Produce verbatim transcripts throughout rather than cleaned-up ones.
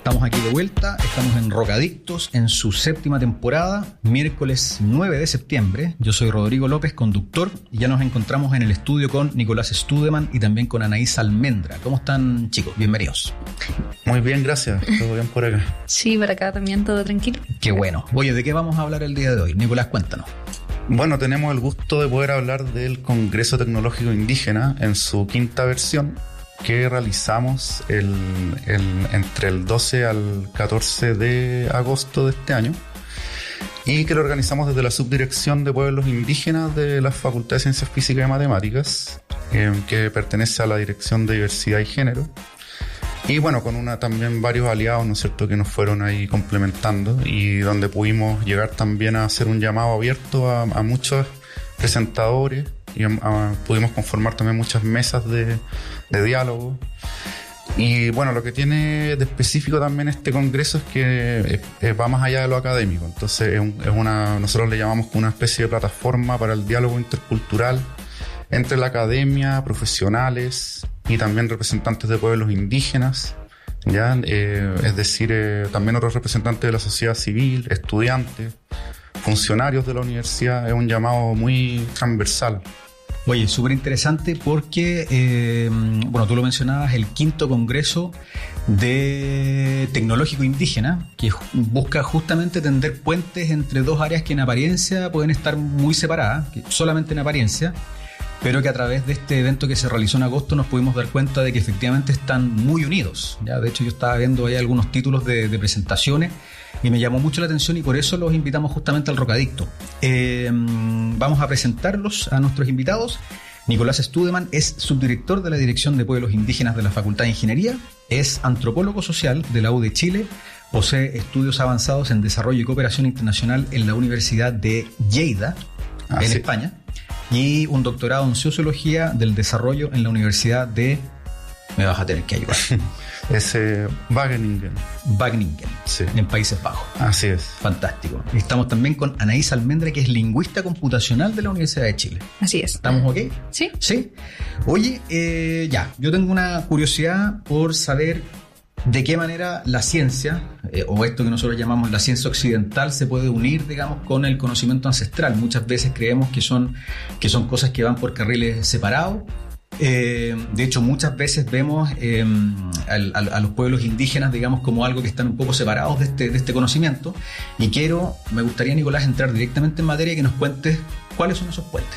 Estamos aquí de vuelta, estamos en Rocadictos en su séptima temporada, miércoles nueve de septiembre. Yo soy Rodrigo López, conductor, y ya nos encontramos en el estudio con Nicolás Studeman y también con Anaís Almendra. ¿Cómo están, chicos? Bienvenidos. Muy bien, gracias. ¿Todo bien por acá? Sí, por acá también todo tranquilo. Qué bueno. Oye, ¿de qué vamos a hablar el día de hoy? Nicolás, cuéntanos. Bueno, tenemos el gusto de poder hablar del Congreso Tecnológico Indígena en su quinta versión, que realizamos el, el, entre el doce al catorce de agosto de este año, y que lo organizamos desde la Subdirección de Pueblos Indígenas de la Facultad de Ciencias Físicas y Matemáticas, eh, que pertenece a la Dirección de Diversidad y Género. Y bueno, con una también varios aliados, ¿no es cierto?, que nos fueron ahí complementando, y donde pudimos llegar también a hacer un llamado abierto a, a muchos presentadores, y a, a, pudimos conformar también muchas mesas de, de diálogo. Y bueno, lo que tiene de específico también este congreso es que eh, va más allá de lo académico. Entonces es, un, es una, nosotros le llamamos una especie de plataforma para el diálogo intercultural entre la academia, profesionales y también representantes de pueblos indígenas, ¿ya? Eh, es decir, eh, también otros representantes de la sociedad civil, estudiantes, funcionarios de la universidad. Es un llamado muy transversal. Oye, súper interesante porque, eh, bueno, tú lo mencionabas, el quinto congreso de tecnológico indígena, que busca justamente tender puentes entre dos áreas que en apariencia pueden estar muy separadas, que solamente en apariencia, pero que a través de este evento que se realizó en agosto nos pudimos dar cuenta de que efectivamente están muy unidos. Ya, de hecho, yo estaba viendo ahí algunos títulos de, de presentaciones y me llamó mucho la atención, y por eso los invitamos justamente al Rocadicto. Eh, vamos a presentarlos a nuestros invitados. Nicolás Studeman es subdirector de la Dirección de Pueblos Indígenas de la Facultad de Ingeniería, es antropólogo social de la U de Chile, posee estudios avanzados en desarrollo y cooperación internacional en la Universidad de Lleida, ah, en sí. España, y un doctorado en Sociología del Desarrollo en la Universidad de... Me vas a tener que ayudar. Es eh, Wageningen. Wageningen, sí. En Países Bajos. Así es. Fantástico. Estamos también con Anaís Almendra, que es lingüista computacional de la Universidad de Chile. Así es. ¿Estamos ok? Sí. Sí. Oye, eh, ya, yo tengo una curiosidad por saber de qué manera la ciencia, eh, o esto que nosotros llamamos la ciencia occidental, se puede unir, digamos, con el conocimiento ancestral. Muchas veces creemos que son, que son cosas que van por carriles separados. Eh, de hecho, muchas veces vemos eh, a, a, a los pueblos indígenas, digamos, como algo que están un poco separados de este, de este conocimiento. Y quiero, me gustaría, Nicolás, entrar directamente en materia y que nos cuentes cuáles son esos puentes.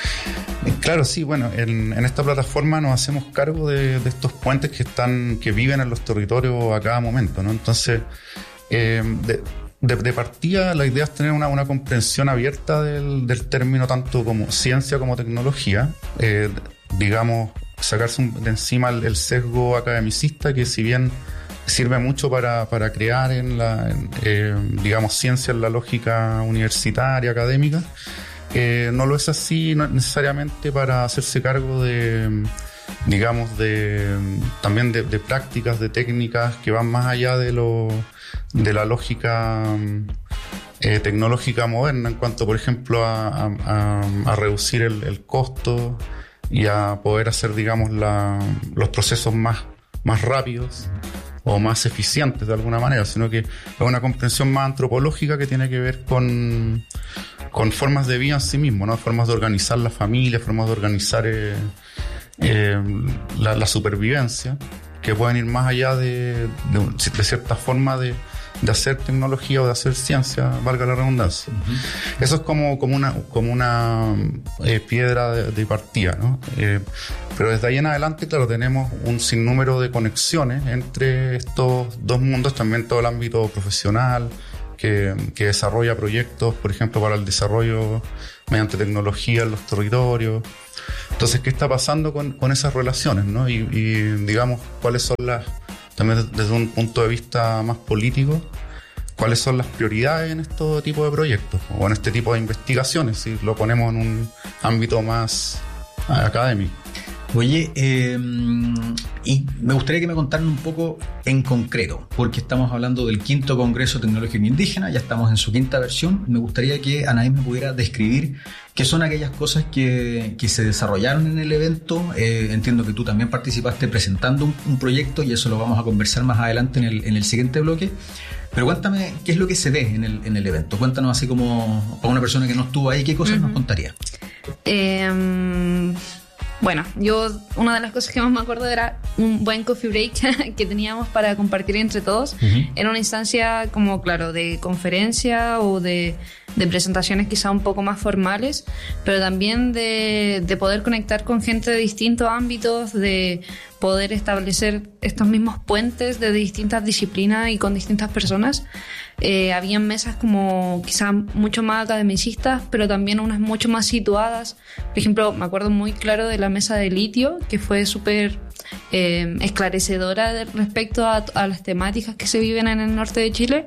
Claro, sí, bueno, en, en esta plataforma nos hacemos cargo de, de estos puentes que están, que viven en los territorios a cada momento, ¿no? Entonces, eh, de, de, de partida, la idea es tener una, una comprensión abierta del, del término, tanto como ciencia como tecnología. Eh, digamos, sacarse de encima el, el sesgo academicista, que si bien sirve mucho para, para crear en la, en, eh, digamos, ciencia en la lógica universitaria, académica, eh, no lo es así no necesariamente para hacerse cargo de, digamos, de también de, de prácticas, de técnicas que van más allá de lo de la lógica eh, tecnológica moderna, en cuanto, por ejemplo, a, a, a reducir el, el costo y a poder hacer, digamos, la, los procesos más, más rápidos o más eficientes de alguna manera, sino que es una comprensión más antropológica que tiene que ver con, con formas de vida en sí mismo, ¿no? Formas de organizar la familia, formas de organizar eh, eh, la, la supervivencia, que pueden ir más allá de, de, de cierta forma de, de hacer tecnología o de hacer ciencia, valga la redundancia. Uh-huh. Eso es como, como una, como una eh, piedra de, de partida, ¿no? Eh, pero desde ahí en adelante, claro, tenemos un sinnúmero de conexiones entre estos dos mundos, también todo el ámbito profesional, que, que desarrolla proyectos, por ejemplo, para el desarrollo mediante tecnología en los territorios. Entonces, ¿qué está pasando con, con esas relaciones, ¿no? Y, y digamos, cuáles son las, también desde un punto de vista más político, cuáles son las prioridades en este tipo de proyectos o en este tipo de investigaciones, si lo ponemos en un ámbito más académico. Oye, eh, y me gustaría que me contaran un poco en concreto, porque estamos hablando del quinto Congreso Tecnológico Indígena, ya estamos en su quinta versión. Me gustaría que Anaí me pudiera describir qué son aquellas cosas que, que se desarrollaron en el evento. Eh, entiendo que tú también participaste presentando un, un proyecto y eso lo vamos a conversar más adelante en el, en el siguiente bloque. Pero cuéntame, ¿qué es lo que se ve en el, en el evento? Cuéntanos así como para una persona que no estuvo ahí, ¿qué cosas uh-huh. nos contaría? Eh... Um... Bueno, yo una de las cosas que más me acuerdo era un buen coffee break que teníamos para compartir entre todos. Uh-huh. Era una instancia como, claro, de conferencia o de, de presentaciones quizá un poco más formales, pero también de, de poder conectar con gente de distintos ámbitos, de poder establecer estos mismos puentes de distintas disciplinas y con distintas personas. Eh, habían mesas como quizás mucho más academicistas, pero también unas mucho más situadas. Por ejemplo, me acuerdo muy claro de la mesa de litio, que fue súper eh, esclarecedora de, respecto a, a las temáticas que se viven en el norte de Chile.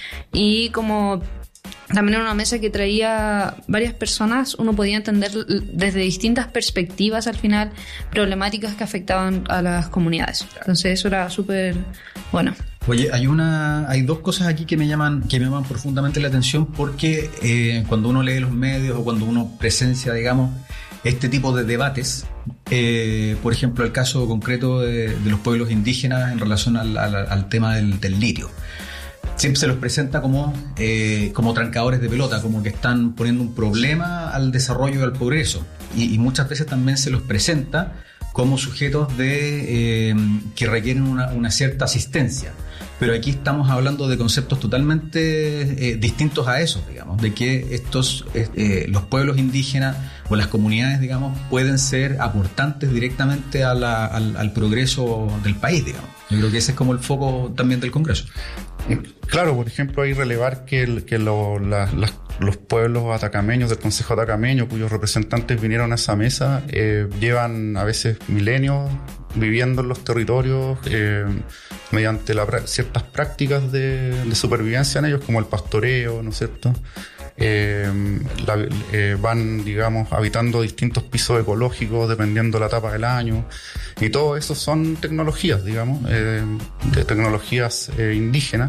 Y como también era una mesa que traía varias personas, uno podía entender desde distintas perspectivas al final problemáticas que afectaban a las comunidades. Entonces eso era súper bueno. Oye, hay una, hay dos cosas aquí que me llaman, que me llaman profundamente la atención, porque eh, cuando uno lee los medios o cuando uno presencia, digamos, este tipo de debates, eh, por ejemplo, el caso concreto de, de los pueblos indígenas en relación al, al, al tema del, del litio. Siempre se los presenta como, eh, como trancadores de pelota, como que están poniendo un problema al desarrollo y al progreso. Y, y muchas veces también se los presenta como sujetos de, eh, que requieren una, una cierta asistencia. Pero aquí estamos hablando de conceptos totalmente eh, distintos a eso, digamos, de que estos, eh, los pueblos indígenas o las comunidades, digamos, pueden ser aportantes directamente a la, al, al progreso del país, digamos. Yo creo que ese es como el foco también del Congreso. Claro, por ejemplo, hay relevar que, el, que lo, la, las, los pueblos atacameños del Consejo Atacameño, cuyos representantes vinieron a esa mesa, eh, llevan a veces milenios viviendo en los territorios eh, mediante la, ciertas prácticas de, de supervivencia en ellos, como el pastoreo, ¿no es cierto? Eh, la, eh, van, digamos, habitando distintos pisos ecológicos dependiendo de la etapa del año, y todo eso son tecnologías, digamos, eh, de tecnologías eh, indígenas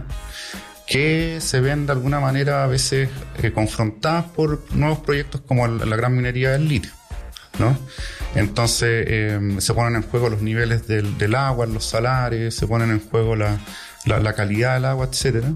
que se ven de alguna manera a veces eh, confrontadas por nuevos proyectos como el, la gran minería del litio, ¿no? Entonces eh, se ponen en juego los niveles del, del agua en los salares, se ponen en juego la, la, la calidad del agua, etcétera.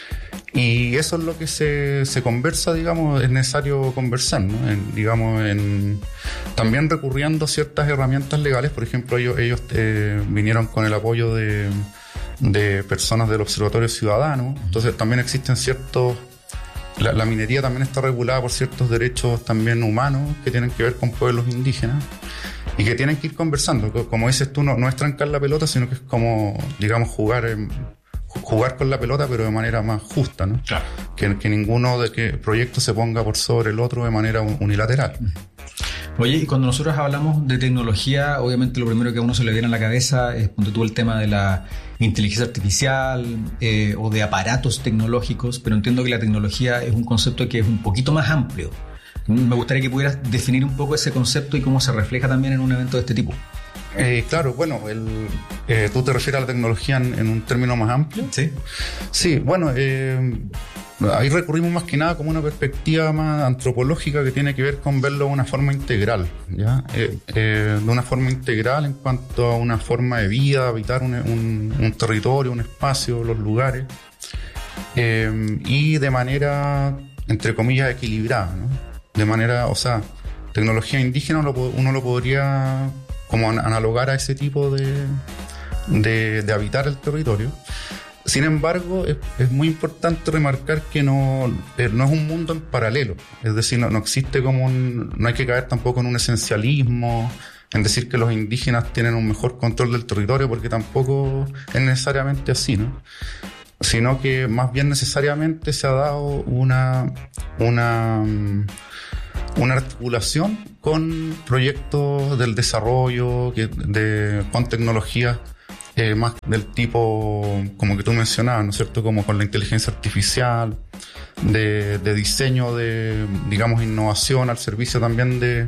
Y eso es lo que se, se conversa, digamos, es necesario conversar, ¿no? En, digamos, en, también recurriendo a ciertas herramientas legales. Por ejemplo, ellos, ellos eh, vinieron con el apoyo de, de personas del Observatorio Ciudadano. Entonces también existen ciertos... La, la minería también está regulada por ciertos derechos también humanos que tienen que ver con pueblos indígenas y que tienen que ir conversando. Como dices tú, no, no es trancar la pelota, sino que es como, digamos, jugar en, jugar con la pelota, pero de manera más justa, ¿no? Claro. Que, que ninguno de que proyecto se ponga por sobre el otro de manera unilateral. Oye, y cuando nosotros hablamos de tecnología, obviamente lo primero que a uno se le viene a la cabeza es, ponte tú, el tema de la inteligencia artificial eh, o de aparatos tecnológicos, pero entiendo que la tecnología es un concepto que es un poquito más amplio. Me gustaría que pudieras definir un poco ese concepto y cómo se refleja también en un evento de este tipo. Eh, claro, bueno, el, eh, ¿tú te refieres a la tecnología en, en un término más amplio? Sí. Sí, bueno, eh, ahí recurrimos más que nada como una perspectiva más antropológica que tiene que ver con verlo de una forma integral, ¿ya? Eh, eh, de una forma integral en cuanto a una forma de vida, habitar un, un, un territorio, un espacio, los lugares, eh, y de manera, entre comillas, equilibrada, ¿no? De manera, o sea, tecnología indígena uno lo, uno lo podría como analogar a ese tipo de, de, de habitar el territorio. Sin embargo, es, es muy importante remarcar que no, no es un mundo en paralelo. Es decir, no, no existe como un, no hay que caer tampoco en un esencialismo, en decir que los indígenas tienen un mejor control del territorio, porque tampoco es necesariamente así, ¿no? Sino que más bien necesariamente se ha dado una, una, una articulación con proyectos del desarrollo, que, de, con tecnologías Eh, más del tipo, como que tú mencionabas, ¿no es cierto?, como con la inteligencia artificial, de, de diseño, de, digamos, innovación al servicio también de,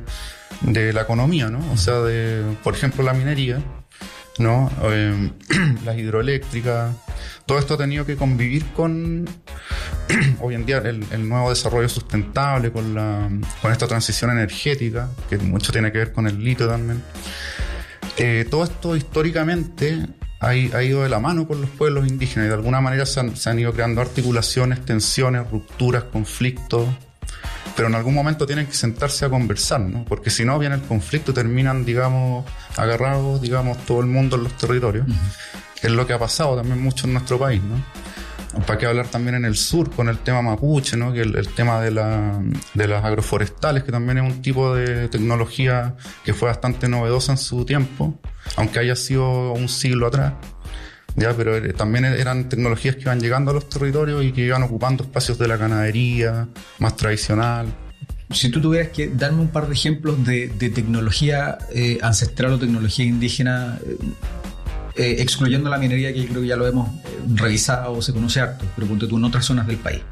de la economía, ¿no? O sea, de, por ejemplo, la minería, ¿no? Eh, las hidroeléctricas, todo esto ha tenido que convivir con hoy en día el, el nuevo desarrollo sustentable, con, la, con esta transición energética, que mucho tiene que ver con el litio también. Eh, todo esto históricamente ha, ha ido de la mano con los pueblos indígenas y de alguna manera se han, se han ido creando articulaciones, tensiones, rupturas, conflictos, pero en algún momento tienen que sentarse a conversar, ¿no? Porque si no viene el conflicto y terminan, digamos, agarrados, digamos, todo el mundo en los territorios. Uh-huh. Es lo que ha pasado también mucho en nuestro país, ¿no? Para qué hablar también en el sur con el tema mapuche, ¿no? Que el, el tema de, la, de las agroforestales, que también es un tipo de tecnología que fue bastante novedosa en su tiempo, aunque haya sido un siglo atrás, ya, pero eh, también eran tecnologías que iban llegando a los territorios y que iban ocupando espacios de la ganadería más tradicional. Si tú tuvieras que darme un par de ejemplos de, de tecnología eh, ancestral o tecnología indígena, eh, eh, excluyendo la minería, que creo que ya lo hemos eh, revisado o se conoce harto, pero ponte tú en otras zonas del país.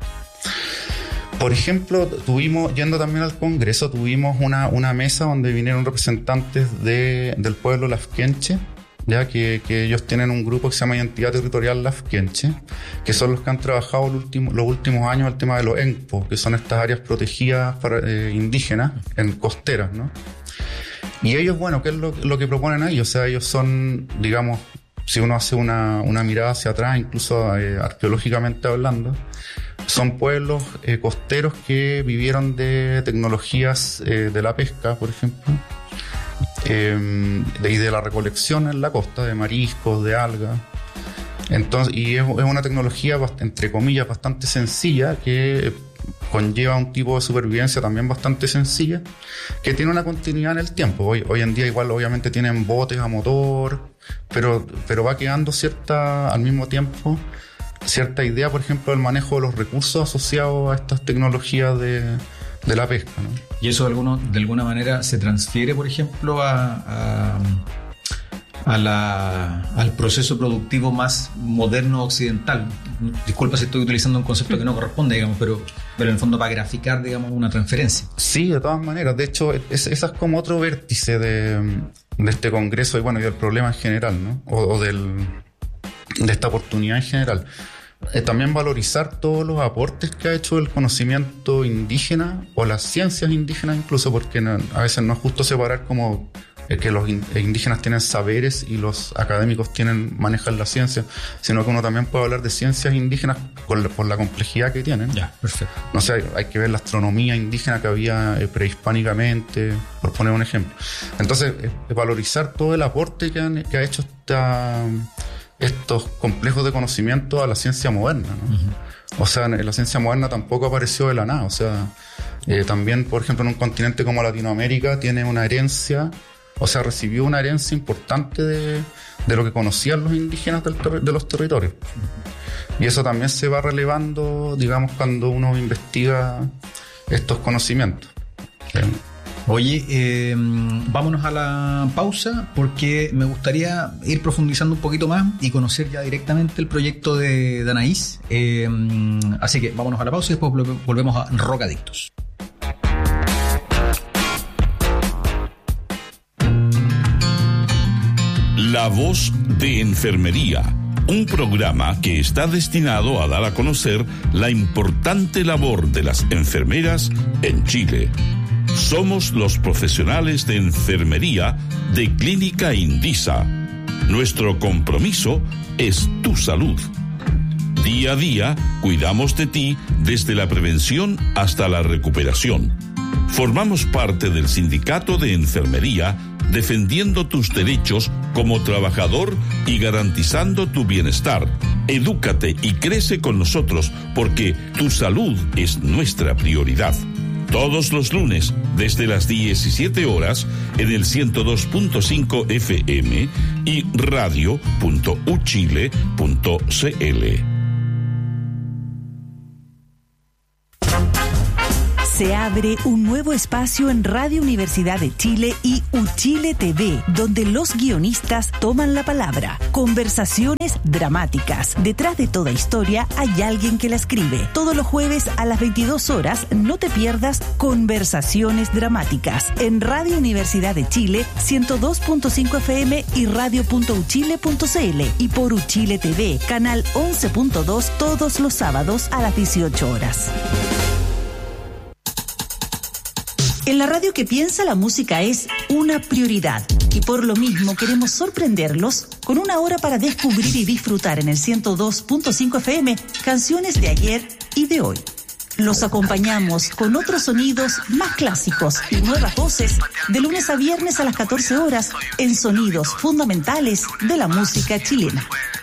Por ejemplo, tuvimos, yendo también al Congreso, tuvimos una, una mesa donde vinieron representantes de, del pueblo Lafkenche, ya que, que ellos tienen un grupo que se llama Identidad Territorial Lafkenche, que son los que han trabajado el último, los últimos años el tema de los E N P O, que son estas áreas protegidas para, eh, indígenas en costeras, ¿no? Y ellos, bueno, ¿qué es lo, lo que proponen ahí? O sea, ellos son, digamos, si uno hace una, una mirada hacia atrás, incluso eh, arqueológicamente hablando, son pueblos eh, costeros que vivieron de tecnologías eh, de la pesca, por ejemplo, eh, de, y de la recolección en la costa, de mariscos, de algas. Entonces, y es, es una tecnología, entre comillas, bastante sencilla, que conlleva un tipo de supervivencia también bastante sencilla, que tiene una continuidad en el tiempo. Hoy, hoy en día igual obviamente tienen botes a motor, pero, pero va quedando cierta, al mismo tiempo, cierta idea, por ejemplo, del manejo de los recursos asociados a estas tecnologías de, de la pesca, ¿no? ¿Y eso de, alguno, de alguna manera se transfiere, por ejemplo, a, a, a la, al proceso productivo más moderno occidental? Disculpa si estoy utilizando un concepto que no corresponde, digamos, pero, pero en el fondo para graficar, digamos, una transferencia. Sí, de todas maneras. De hecho, es, esa es como otro vértice de, de este congreso y, bueno, y del problema en general, ¿no? O, o del, de esta oportunidad en general. Eh, también valorizar todos los aportes que ha hecho el conocimiento indígena o las ciencias indígenas incluso, porque no, a veces no es justo separar como eh, que los in, indígenas tienen saberes y los académicos tienen manejan la ciencia, sino que uno también puede hablar de ciencias indígenas por la, por la complejidad que tienen. Ya, perfecto. No sé, hay, hay que ver la astronomía indígena que había eh, prehispánicamente, por poner un ejemplo. Entonces, eh, valorizar todo el aporte que, han, que ha hecho esta... estos complejos de conocimiento a la ciencia moderna, ¿no? Uh-huh. O sea, la ciencia moderna tampoco apareció de la nada. O sea, eh, también, por ejemplo, en un continente como Latinoamérica tiene una herencia, o sea, recibió una herencia importante de, de lo que conocían los indígenas del ter- de los territorios. Uh-huh. Y eso también se va relevando, digamos, cuando uno investiga estos conocimientos. ¿Sí? Oye, eh, vámonos a la pausa porque me gustaría ir profundizando un poquito más y conocer ya directamente el proyecto de, de Anaís. Eh, así que vámonos a la pausa y después volvemos a Rocadictos. La voz de enfermería, un programa que está destinado a dar a conocer la importante labor de las enfermeras en Chile. Somos los profesionales de enfermería de Clínica Indisa. Nuestro compromiso es tu salud. Día a día, cuidamos de ti desde la prevención hasta la recuperación. Formamos parte del Sindicato de Enfermería, defendiendo tus derechos como trabajador y garantizando tu bienestar. Edúcate y crece con nosotros porque tu salud es nuestra prioridad. Todos los lunes, desde las diecisiete horas, en el ciento dos punto cinco F M y radio punto u chile punto c l. Se abre un nuevo espacio en Radio Universidad de Chile y Uchile T V, donde los guionistas toman la palabra. Conversaciones dramáticas. Detrás de toda historia hay alguien que la escribe. Todos los jueves a las veintidós horas no te pierdas Conversaciones dramáticas en Radio Universidad de Chile ciento dos punto cinco F M y radio punto uchile punto c l y por Uchile T V, canal once punto dos todos los sábados a las dieciocho horas. En la radio que piensa, la música es una prioridad y por lo mismo queremos sorprenderlos con una hora para descubrir y disfrutar en el ciento dos punto cinco F M canciones de ayer y de hoy. Los acompañamos con otros sonidos más clásicos y nuevas voces de lunes a viernes a las catorce horas en Sonidos Fundamentales de la Música Chilena.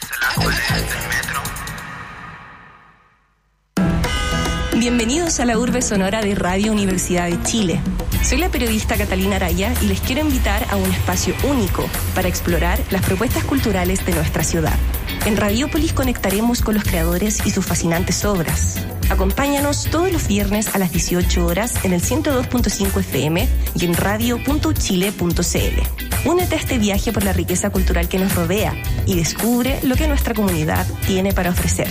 Bienvenidos a la Urbe Sonora de Radio Universidad de Chile. Soy la periodista Catalina Araya y les quiero invitar a un espacio único para explorar las propuestas culturales de nuestra ciudad. En Radiópolis conectaremos con los creadores y sus fascinantes obras. Acompáñanos todos los viernes a las dieciocho horas en el ciento dos punto cinco F M y en radio punto uchile punto c l. Únete a este viaje por la riqueza cultural que nos rodea y descubre lo que nuestra comunidad tiene para ofrecer.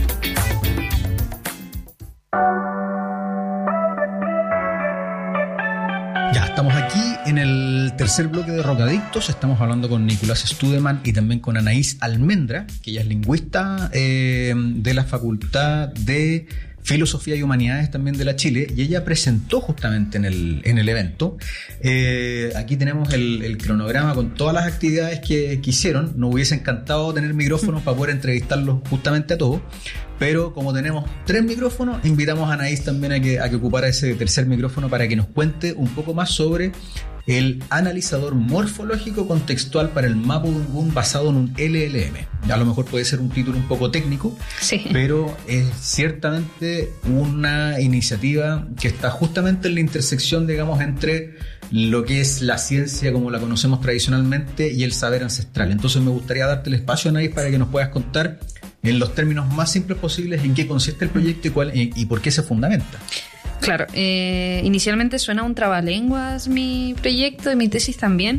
Ya, estamos aquí en el tercer bloque de Rocadictos. Estamos hablando con Nicolás Studeman y también con Anaís Almendra, que ella es lingüista eh, de la Facultad de Filosofía y Humanidades también de la Chile, y ella presentó justamente en el, en el evento. Eh, aquí tenemos el, el cronograma con todas las actividades que, que hicieron. Nos hubiese encantado tener micrófonos para poder entrevistarlos justamente a todos, pero como tenemos tres micrófonos, invitamos a Anaís también a que, a que ocupara ese tercer micrófono para que nos cuente un poco más sobre el analizador morfológico contextual para el Mapudungun basado en un L L M. A lo mejor puede ser un título un poco técnico, sí, pero es ciertamente una iniciativa que está justamente en la intersección, digamos, entre lo que es la ciencia como la conocemos tradicionalmente y el saber ancestral. Entonces me gustaría darte el espacio, Anaís, para que nos puedas contar en los términos más simples posibles en qué consiste el proyecto y, cuál, y, y por qué se fundamenta. Claro, eh, inicialmente suena un trabalenguas mi proyecto y mi tesis también,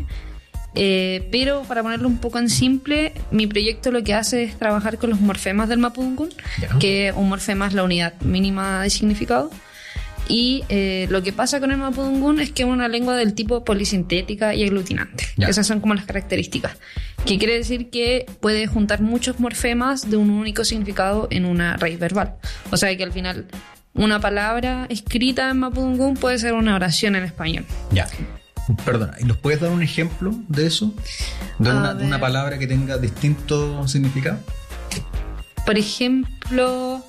eh, pero para ponerlo un poco en simple, mi proyecto lo que hace es trabajar con los morfemas del Mapudungun, yeah. que un morfema es la unidad mínima de significado, y eh, lo que pasa con el Mapudungun es que es una lengua del tipo polisintética y aglutinante. Yeah. Esas son como las características, que quiere decir que puede juntar muchos morfemas de un único significado en una raíz verbal. O sea que al final una palabra escrita en Mapudungun puede ser una oración en español. Ya. Perdona, ¿y nos puedes dar un ejemplo de eso? ¿De una, de una palabra que tenga distinto significado? Por ejemplo,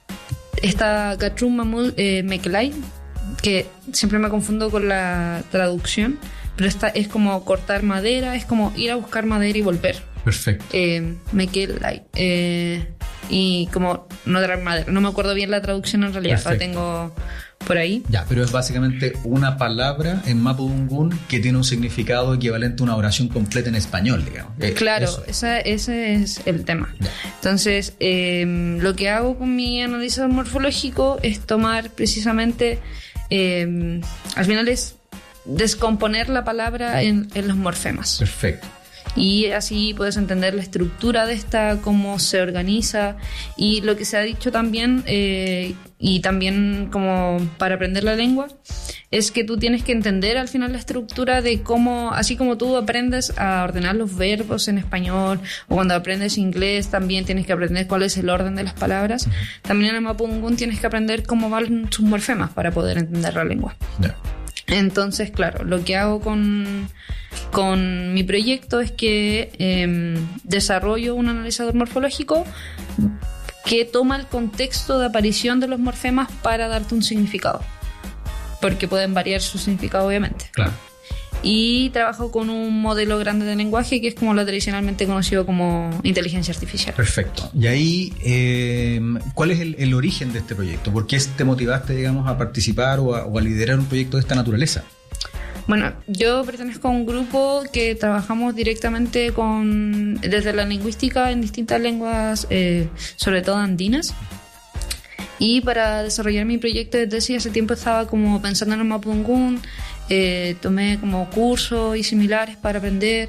esta Gatrum Mamul eh, Mekelai, que siempre me confundo con la traducción, pero esta es como cortar madera, es como ir a buscar madera y volver. Perfecto. Eh, Mekelai. Eh, y como no traer madera. No me acuerdo bien la traducción en realidad, la tengo por ahí. Ya, pero es básicamente una palabra en Mapudungun que tiene un significado equivalente a una oración completa en español, digamos. Eh, claro, esa, ese es el tema. Ya. Entonces, eh, lo que hago con mi analizador morfológico es tomar precisamente, eh, al final es descomponer la palabra en, en los morfemas. Perfecto. Y así puedes entender la estructura de esta, cómo se organiza, y lo que se ha dicho también, eh, y también como para aprender la lengua, es que tú tienes que entender al final la estructura de cómo, así como tú aprendes a ordenar los verbos en español, o cuando aprendes inglés también tienes que aprender cuál es el orden de las palabras, uh-huh. también en el Mapudungun tienes que aprender cómo van sus morfemas para poder entender la lengua. Yeah. Entonces, claro, lo que hago con, con mi proyecto es que eh, desarrollo un analizador morfológico que toma el contexto de aparición de los morfemas para darte un significado, porque pueden variar su significado, obviamente. Claro. Y trabajo con un modelo grande de lenguaje que es como lo tradicionalmente conocido como inteligencia artificial. Perfecto. Y ahí, eh, ¿cuál es el, el origen de este proyecto? ¿Por qué te motivaste, digamos, a participar o a, o a liderar un proyecto de esta naturaleza? Bueno, yo pertenezco a un grupo que trabajamos directamente con desde la lingüística en distintas lenguas, eh, sobre todo andinas. Y para desarrollar mi proyecto de tesis hace tiempo estaba como pensando en el Mapudungun, eh, tomé como cursos y similares para aprender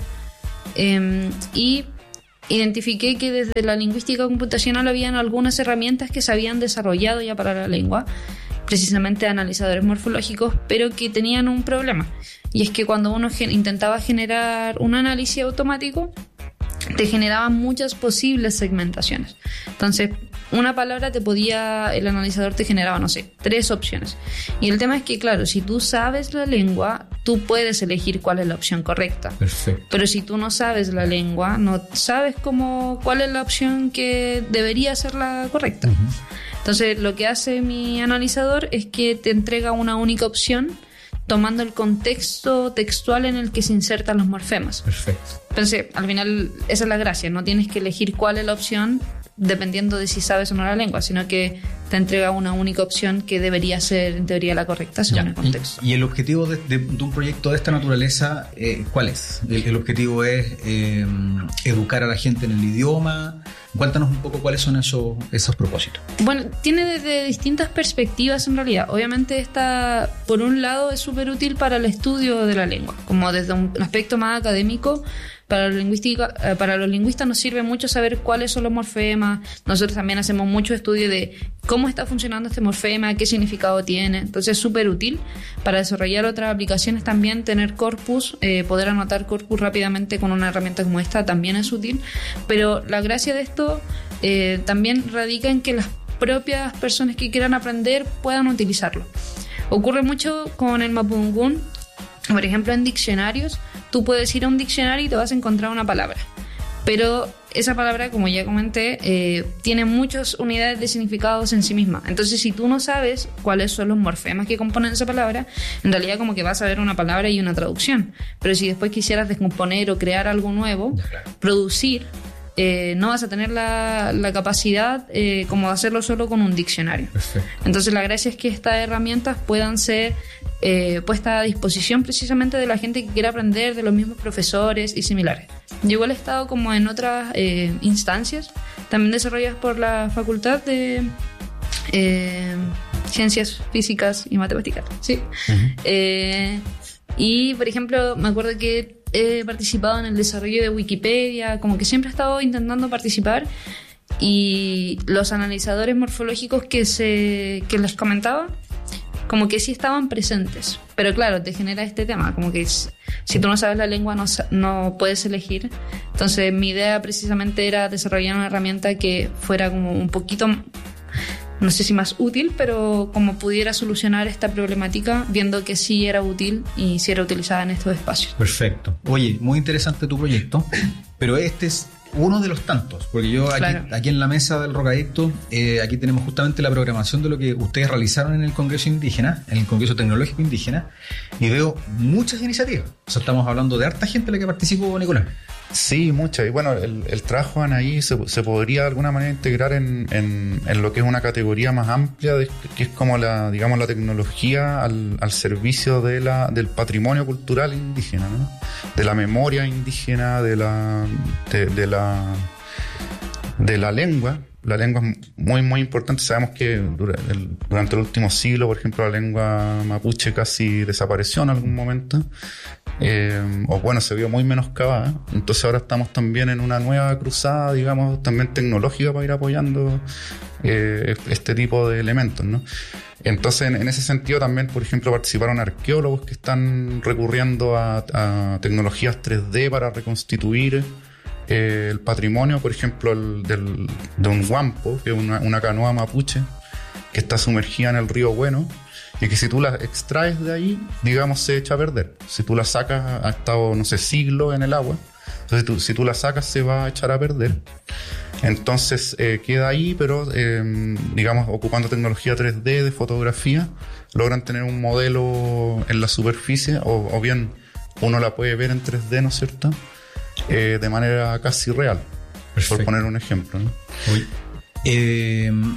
eh, y identifiqué que desde la lingüística computacional habían algunas herramientas que se habían desarrollado ya para la lengua, precisamente analizadores morfológicos, pero que tenían un problema. Y es que cuando uno gen- intentaba generar un análisis automático, te generaban muchas posibles segmentaciones. Entonces, una palabra te podía, el analizador te generaba, no sé, tres opciones. Y el tema es que, claro, si tú sabes la lengua, tú puedes elegir cuál es la opción correcta. Perfecto. Pero si tú no sabes la lengua, no sabes cómo, cuál es la opción que debería ser la correcta. Uh-huh. Entonces, lo que hace mi analizador es que te entrega una única opción tomando el contexto textual en el que se insertan los morfemas. Perfecto. Entonces, al final, esa es la gracia. No tienes que elegir cuál es la opción dependiendo de si sabes o no la lengua, sino que te entrega una única opción que debería ser, en teoría, la correcta según ya, el contexto. Y, y el objetivo de, de, de un proyecto de esta naturaleza, eh, ¿cuál es? El, el objetivo es eh, educar a la gente en el idioma. Cuéntanos un poco cuáles son esos, esos propósitos. Bueno, tiene desde distintas perspectivas en realidad. Obviamente esta, por un lado, es súper útil para el estudio de la lengua, como desde un aspecto más académico. Para los, lingüística, para los lingüistas nos sirve mucho saber cuáles son los morfemas. Nosotros también hacemos mucho estudio de cómo está funcionando este morfema, qué significado tiene. Entonces es súper útil. Para desarrollar otras aplicaciones también tener corpus, eh, poder anotar corpus rápidamente con una herramienta como esta también es útil. Pero la gracia de esto eh, también radica en que las propias personas que quieran aprender puedan utilizarlo. Ocurre mucho con el Mapudungun. Por ejemplo, en diccionarios, tú puedes ir a un diccionario y te vas a encontrar una palabra. Pero esa palabra, como ya comenté, eh, tiene muchas unidades de significados en sí misma. Entonces, si tú no sabes cuáles son los morfemas que componen esa palabra, en realidad como que vas a ver una palabra y una traducción. Pero si después quisieras descomponer o crear algo nuevo, producir, eh, no vas a tener la, la capacidad eh, como de hacerlo solo con un diccionario. Perfecto. Entonces, la gracia es que estas herramientas puedan ser Eh, puesta a disposición precisamente de la gente que quiera aprender, de los mismos profesores y similares. Yo igual he estado como en otras eh, instancias, también desarrolladas por la Facultad de eh, Ciencias Físicas y Matemáticas, ¿sí? Uh-huh. Eh, y, por ejemplo, me acuerdo que he participado en el desarrollo de Wikipedia, como que siempre he estado intentando participar, y los analizadores morfológicos que, se, que les comentaba, como que sí estaban presentes, pero claro, te genera este tema, como que si tú no sabes la lengua no, no puedes elegir. Entonces mi idea precisamente era desarrollar una herramienta que fuera como un poquito, no sé si más útil, pero como pudiera solucionar esta problemática, viendo que sí era útil y sí era utilizada en estos espacios. Perfecto. Oye, muy interesante tu proyecto, pero este es uno de los tantos, porque yo aquí, claro. aquí en la mesa del Rocadicto, eh, aquí tenemos justamente la programación de lo que ustedes realizaron en el Congreso Indígena, en el Congreso Tecnológico Indígena, y veo muchas iniciativas. O sea, estamos hablando de harta gente la que participó, Nicolás. Sí, muchas. Y bueno, el, el trabajo de Anaí se, se podría de alguna manera integrar en, en, en lo que es una categoría más amplia, de, que es como la, digamos, la tecnología al, al servicio de la, del patrimonio cultural indígena, ¿no? De la memoria indígena, de la, de, de la, de la lengua. La lengua es muy, muy importante. Sabemos que durante el último siglo, por ejemplo, la lengua mapuche casi desapareció en algún momento. Eh, o bueno, se vio muy menoscabada. Entonces ahora estamos también en una nueva cruzada, digamos, también tecnológica para ir apoyando eh, este tipo de elementos, ¿no? Entonces, en, en ese sentido también, por ejemplo, participaron arqueólogos que están recurriendo a, a tecnologías tres D para reconstituir eh, el patrimonio, por ejemplo, el, del, de un huampo, que es una, una canoa mapuche que está sumergida en el río Bueno, y que si tú la extraes de ahí, digamos, se echa a perder. Si tú la sacas, ha estado, no sé, siglos en el agua, entonces tú, si tú la sacas se va a echar a perder. Entonces eh, queda ahí, pero eh, digamos, ocupando tecnología tres D de fotografía, logran tener un modelo en la superficie, o, o bien uno la puede ver en tres D, ¿no es cierto?, eh, de manera casi real. Perfecto. Por poner un ejemplo, ¿no? Uy. Eh,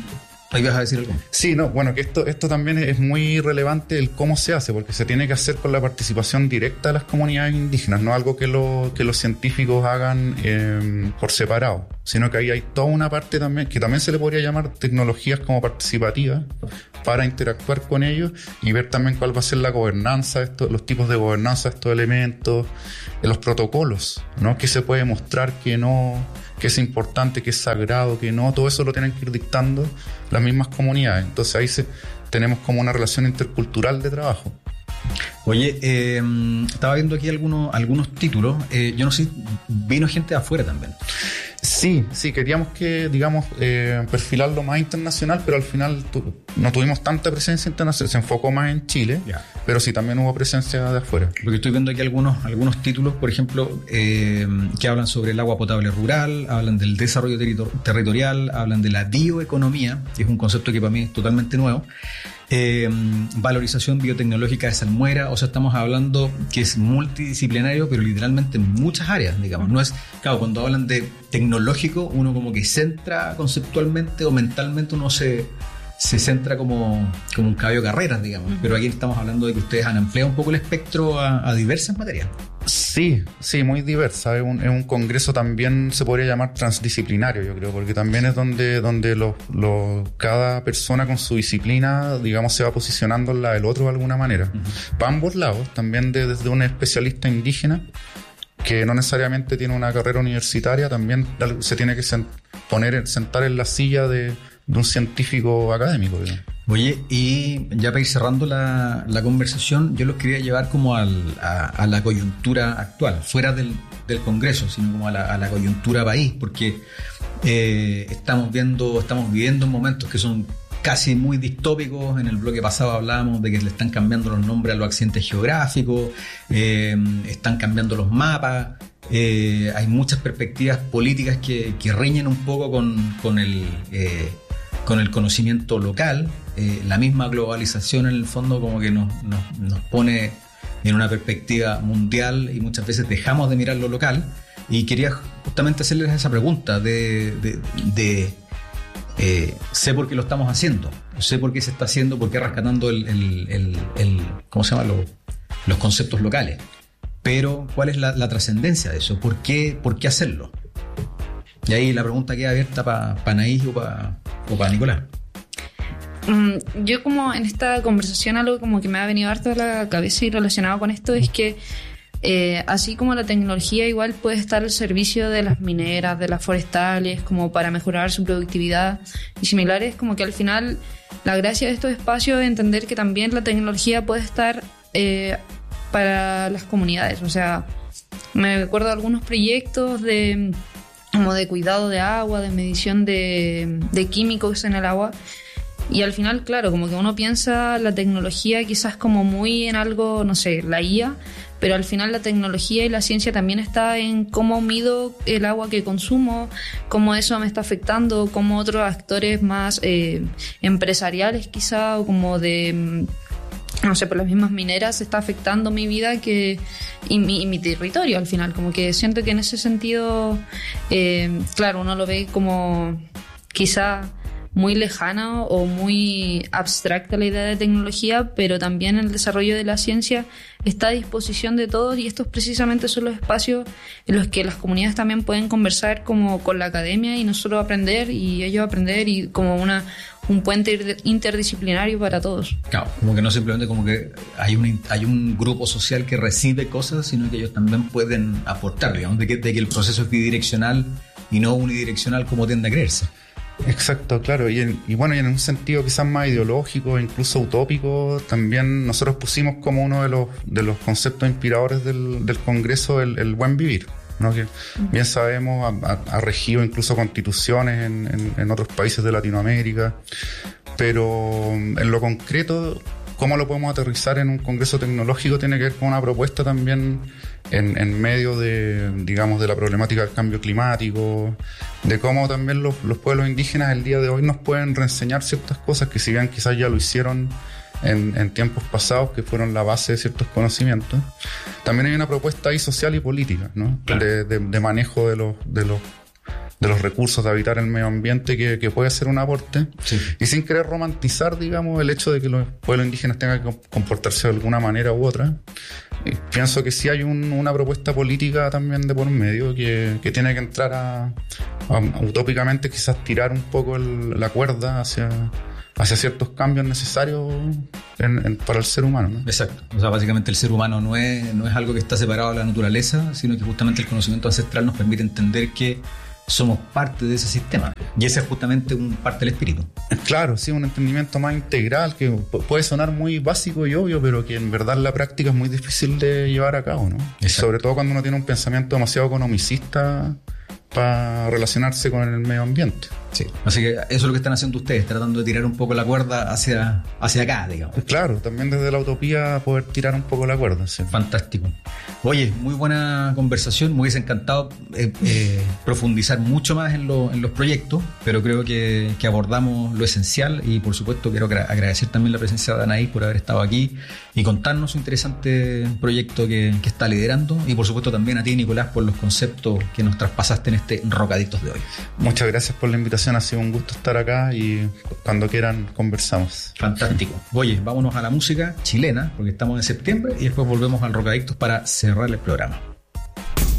Ahí vas a decir algo. Sí, no, bueno, que esto, esto también es muy relevante el cómo se hace, porque se tiene que hacer con la participación directa de las comunidades indígenas, no algo que, lo, que los científicos hagan eh, por separado, sino que ahí hay toda una parte también, que también se le podría llamar tecnologías como participativas, para interactuar con ellos y ver también cuál va a ser la gobernanza, esto, los tipos de gobernanza de estos elementos, los protocolos, ¿no? Que se puede mostrar, que no, que es importante, que es sagrado, que no, todo eso lo tienen que ir dictando las mismas comunidades. Entonces ahí se, tenemos como una relación intercultural de trabajo. Oye, eh, estaba viendo aquí algunos, algunos títulos, eh, yo no sé, vino gente de afuera también. Sí, sí, queríamos que, digamos, eh, perfilarlo más internacional, pero al final tu, no tuvimos tanta presencia internacional, se enfocó más en Chile, yeah. Pero sí también hubo presencia de afuera. Porque estoy viendo aquí algunos, algunos títulos, por ejemplo, eh, que hablan sobre el agua potable rural, hablan del desarrollo territor- territorial, hablan de la bioeconomía, que es un concepto que para mí es totalmente nuevo. Eh, valorización biotecnológica de salmuera, o sea, estamos hablando que es multidisciplinario, pero literalmente en muchas áreas, digamos. No es, claro, cuando hablan de tecnológico, uno como que centra conceptualmente o mentalmente, uno se, se centra como, como un caballo de carreras, digamos. Uh-huh. Pero aquí estamos hablando de que ustedes han ampliado un poco el espectro a, a diversas materias. Sí, sí, muy diversa. Es un, es un congreso también, se podría llamar transdisciplinario, yo creo, porque también es donde, donde los, los, cada persona con su disciplina, digamos, se va posicionando en la del otro de alguna manera. Uh-huh. Para ambos lados, también de, desde un especialista indígena, que no necesariamente tiene una carrera universitaria, también se tiene que sent, poner, sentar en la silla de, de un científico académico, digamos. Oye, y ya para ir cerrando la, la conversación, yo los quería llevar como al, a, a la coyuntura actual, fuera del, del Congreso, sino como a la, a la coyuntura país, porque eh, estamos viendo, estamos viviendo momentos que son casi muy distópicos. En el bloque pasado hablábamos de que le están cambiando los nombres a los accidentes geográficos, eh, están cambiando los mapas, eh, hay muchas perspectivas políticas que, que riñen un poco con, con el... Eh, con el conocimiento local. Eh, la misma globalización en el fondo como que nos, nos, nos pone en una perspectiva mundial y muchas veces dejamos de mirar lo local, y quería justamente hacerles esa pregunta de, de, de eh, sé por qué lo estamos haciendo, sé por qué se está haciendo, por qué rescatando el, el, el, el ¿cómo se llama? Los, los conceptos locales, pero ¿cuál es la, la trascendencia de eso? ¿Por qué, por qué hacerlo? Y ahí la pregunta queda abierta para pa Anaís o para o pa Nicolás. Um, yo como en esta conversación algo como que me ha venido harto a la cabeza y relacionado con esto es que eh, así como la tecnología igual puede estar al servicio de las mineras, de las forestales, como para mejorar su productividad y similares, como que al final la gracia de estos espacios es entender que también la tecnología puede estar eh, para las comunidades. O sea, me acuerdo de algunos proyectos de... como de cuidado de agua, de medición de, de químicos en el agua, y al final, claro, como que uno piensa la tecnología quizás como muy en algo, no sé, la I A, pero al final la tecnología y la ciencia también está en cómo mido el agua que consumo, cómo eso me está afectando, cómo otros actores más eh, empresariales quizá, o como de... no sé, por las mismas mineras está afectando mi vida que, y, mi, y mi territorio al final. Como que siento que en ese sentido, eh, claro, uno lo ve como quizá muy lejana o muy abstracta la idea de tecnología, pero también el desarrollo de la ciencia está a disposición de todos, y estos precisamente son los espacios en los que las comunidades también pueden conversar como con la academia y nosotros aprender y ellos aprender, y como una un puente interdisciplinario para todos. Claro, como que no simplemente como que hay un, hay un grupo social que recibe cosas, sino que ellos también pueden aportar, digamos, de que, de que el proceso es bidireccional y no unidireccional como tiende a creerse. Exacto, claro, y, en, y bueno, y en un sentido quizás más ideológico, incluso utópico, también nosotros pusimos como uno de los, de los conceptos inspiradores del, del Congreso el, el buen vivir, ¿no? Que bien sabemos ha, ha, ha regido incluso constituciones en, en, en otros países de Latinoamérica, pero en lo concreto, cómo lo podemos aterrizar en un congreso tecnológico tiene que ver con una propuesta también en, en medio de, digamos, de la problemática del cambio climático, de cómo también los, los pueblos indígenas el día de hoy nos pueden reenseñar ciertas cosas que, si bien quizás ya lo hicieron en, en tiempos pasados, que fueron la base de ciertos conocimientos, también hay una propuesta ahí social y política, ¿no? Claro. de, de, de manejo de los, de los de los recursos de habitar el medio ambiente que, que puede ser un aporte. Sí. Y sin querer romantizar, digamos, el hecho de que los pueblos indígenas tengan que comportarse de alguna manera u otra, eh, pienso que sí hay un, una propuesta política también de por medio que, que tiene que entrar a, a utópicamente quizás tirar un poco el, la cuerda hacia, hacia ciertos cambios necesarios en, en, para el ser humano, ¿no? Exacto. O sea, básicamente el ser humano no es, no es algo que está separado de la naturaleza, sino que justamente el conocimiento ancestral nos permite entender que somos parte de ese sistema. Y ese es justamente un parte del espíritu. Claro, sí, un entendimiento más integral que puede sonar muy básico y obvio, pero que en verdad en la práctica es muy difícil de llevar a cabo, ¿no? Sobre todo cuando uno tiene un pensamiento demasiado economicista para relacionarse con el medio ambiente. Sí. Así que eso es lo que están haciendo ustedes, tratando de tirar un poco la cuerda hacia, hacia acá, digamos. Claro, también desde la utopía poder tirar un poco la cuerda. Sí. Fantástico. Oye, muy buena conversación, me hubiese encantado eh, eh, profundizar mucho más en, lo, en los proyectos, pero creo que, que abordamos lo esencial y por supuesto quiero agradecer también la presencia de Anaís por haber estado aquí y contarnos su interesante proyecto que, que está liderando y por supuesto también a ti, Nicolás, por los conceptos que nos traspasaste en este Rocadictos de hoy. Muchas gracias por la invitación, ha sido un gusto estar acá y cuando quieran conversamos. Fantástico. Oye, vámonos a la música chilena porque estamos en septiembre y después volvemos al Rocadictos para cerrar el programa.